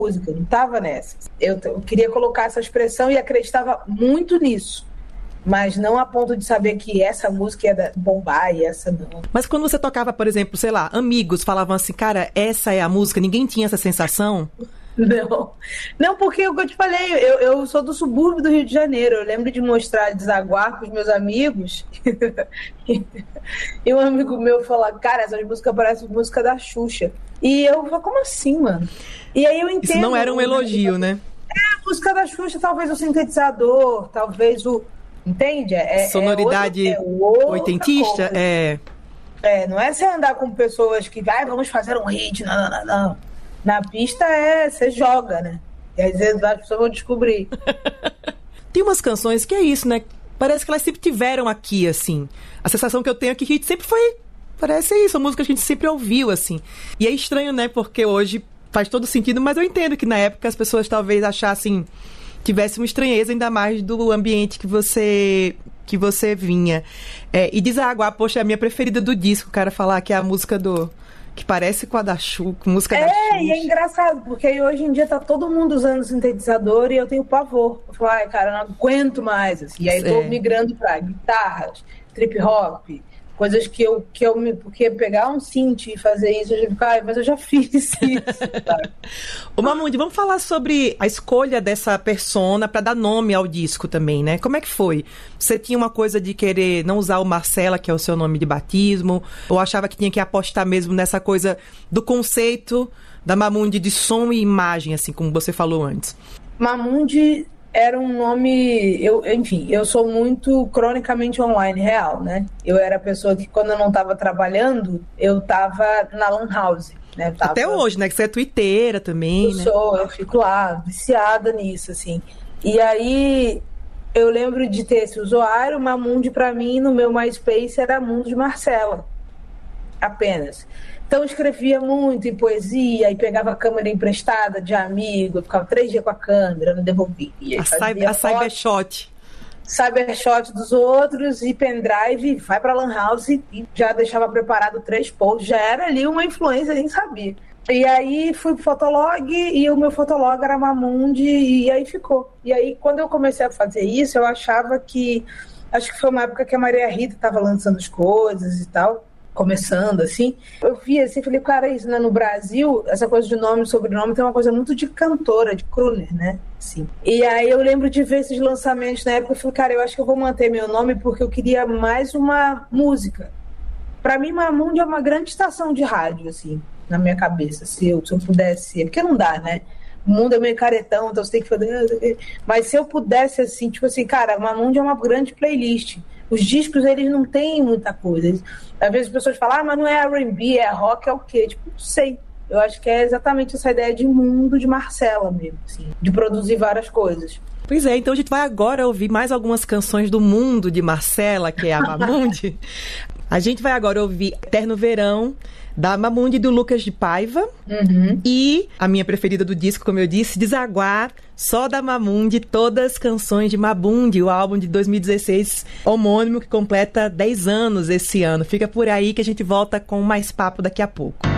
música, eu não estava nessa. Eu queria colocar essa expressão e acreditava muito nisso, mas não a ponto de saber que essa música ia bombar e essa não. Mas quando você tocava, por exemplo, sei lá, amigos falavam assim, cara, essa é a música, ninguém tinha essa sensação? Não, porque o que eu te falei, eu sou do subúrbio do Rio de Janeiro. Eu lembro de mostrar Desaguar para os meus amigos e um amigo meu falou, cara, essas músicas parecem música da Xuxa. E eu falei, como assim, mano? E aí eu entendo. Isso não era um elogio, né? A música da Xuxa, talvez o sintetizador, talvez o... Entende? Sonoridade oitentista? Não é você andar com pessoas que vamos fazer um hit, não. Na pista você joga, né? E às vezes as pessoas vão descobrir. Tem umas canções que é isso, né? Parece que elas sempre tiveram aqui, assim. A sensação que eu tenho é que hit sempre foi... Parece isso, a música que a gente sempre ouviu, assim. E é estranho, né? Porque hoje faz todo sentido, mas eu entendo que na época as pessoas talvez achassem... Tivesse uma estranheza ainda mais do ambiente que você vinha. E Desaguar, poxa, é a minha preferida do disco. O cara falar que é a música que parece com a da Xuxa, música da Xuxa. E é engraçado, porque hoje em dia tá todo mundo usando sintetizador e eu tenho pavor. Eu falo, cara, eu não aguento mais. Assim. E aí tô migrando pra guitarras, trip hop, coisas porque pegar um synth e fazer isso, eu fico, mas eu já fiz isso. Ô Mamundi, vamos falar sobre a escolha dessa persona para dar nome ao disco também, né? Como é que foi? Você tinha uma coisa de querer não usar o Marcela, que é o seu nome de batismo, ou achava que tinha que apostar mesmo nessa coisa do conceito da Mamundi de som e imagem, assim, como você falou antes? Mamundi era um nome... eu sou muito cronicamente online, real, né? Eu era a pessoa que, quando eu não estava trabalhando, eu estava na Lan House. Né? Até hoje, né? Que você é twitteira também, né? Eu fico lá, viciada nisso, assim. E aí, eu lembro de ter esse usuário, Mamundi, pra mim, no meu MySpace, era Mundo de Marcela. Apenas. Então, eu escrevia muito em poesia e pegava a câmera emprestada de amigo, eu ficava 3 dias com a câmera, não devolvia. A cybershot. Cybershot dos outros e pendrive, vai pra Lan House e já deixava preparado 3 posts. Já era ali uma influência, nem sabia. E aí fui pro Fotolog e o meu Fotolog era Mamundi e aí ficou. E aí, quando eu comecei a fazer isso, eu achava que... Acho que foi uma época que a Maria Rita estava lançando as coisas e tal. Começando, assim, eu vi assim, falei, cara, isso, né? No Brasil, essa coisa de nome e sobrenome tem uma coisa muito de cantora, de crooner, né? Assim. E aí eu lembro de ver esses lançamentos na época, eu falei, cara, eu acho que eu vou manter meu nome porque eu queria mais uma música. Pra mim, Mamundi é uma grande estação de rádio, assim, na minha cabeça, se eu pudesse ser, porque não dá, né? O mundo é meio caretão, então você tem que fazer... Mas se eu pudesse, assim, tipo assim, cara, Mamundi é uma grande playlist. Os discos, eles não têm muita coisa. Às vezes as pessoas falam, mas não é R&B, é rock, é o quê? Tipo, não sei. Eu acho que é exatamente essa ideia de mundo de Marcela mesmo, assim, de produzir várias coisas. Pois é, então a gente vai agora ouvir mais algumas canções do mundo de Marcela, que é a Mamundi. A gente vai agora ouvir Eterno Verão, da Mamundi e do Lucas de Paiva. E a minha preferida do disco, como eu disse, Desaguar, só da Mamundi, todas as canções de Mamundi, o álbum de 2016, homônimo, que completa 10 anos esse ano. Fica por aí que a gente volta com mais papo daqui a pouco.